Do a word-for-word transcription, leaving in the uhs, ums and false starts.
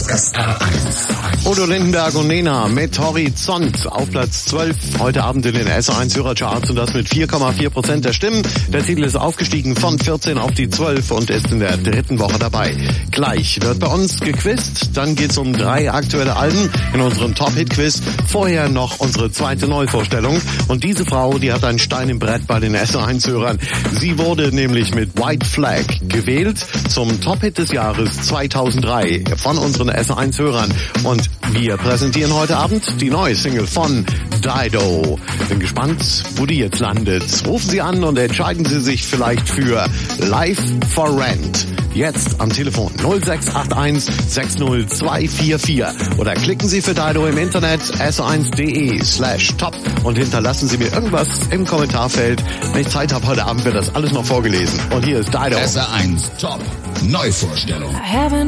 S R eins. Udo Lindenberg und Nena mit Horizont auf Platz zwölf. Heute Abend in den S R eins Hörercharts und das mit vier Komma vier Prozent der Stimmen. Der Titel ist aufgestiegen von vierzehn auf die zwölf und ist in der dritten Woche dabei. Gleich wird bei uns gequizt. Dann geht's um drei aktuelle Alben in unserem Top-Hit-Quiz. Vorher noch unsere zweite Neuvorstellung. Und diese Frau, die hat einen Stein im Brett bei den S R eins Hörern. Sie wurde nämlich mit White Flag gewählt zum Top-Hit des Jahres zweitausenddrei von unseren S R eins Hörern. Und wir präsentieren heute Abend die neue Single von Dido. Bin gespannt, wo die jetzt landet. Rufen Sie an und entscheiden Sie sich vielleicht für Live for Rent. Jetzt am Telefon null sechs acht eins sechs null zwei vier vier oder klicken Sie für Dido im Internet s eins punkt de slash top und hinterlassen Sie mir irgendwas im Kommentarfeld. Wenn ich Zeit habe, heute Abend wird das alles noch vorgelesen. Und hier ist Dido. S R eins Top Neuvorstellung.